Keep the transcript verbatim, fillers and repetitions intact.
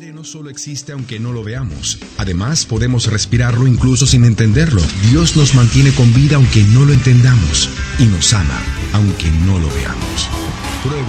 aire no solo existe aunque no lo veamos. Además, podemos respirarlo incluso sin entenderlo. Dios nos mantiene con vida aunque no lo entendamos y nos ama aunque no lo veamos. Prueba